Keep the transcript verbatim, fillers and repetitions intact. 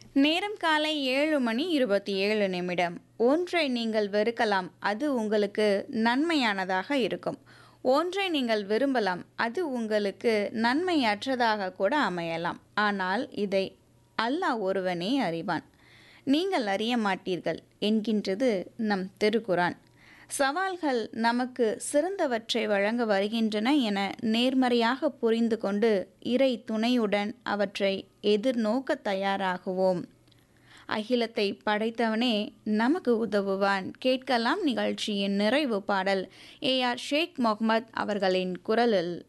நேரம் காலை ஏழு மணி இருபத்தி ஏழு நிமிடம். ஒன்றை நீங்கள் வெறுக்கலாம், அது உங்களுக்கு நன்மையானதாக இருக்கும். ஒன்றை நீங்கள் விரும்பலாம், அது உங்களுக்கு நன்மையற்றதாக கூட அமையலாம். ஆனால் இதை அல்லாஹ் ஒருவனே அறிவான். நீங்கள் அறிய மாட்டீர்கள் என்கின்றது நம் திருக்குரான். சவால்கள் நமக்கு சிறந்தவற்றை வழங்க வருகின்றன என நேர்மறையாக புரிந்து கொண்டு இறை துணையுடன் அவற்றை எதிர்நோக்க தயாராகுவோம். அகிலத்தை படைத்தவனே நமக்கு உதவுவான். கேட்கலாம் நிகழ்ச்சியின் நிறைவு பாடல் ஏ ஆர் ஷேக் முகமது அவர்களின் குரலில்.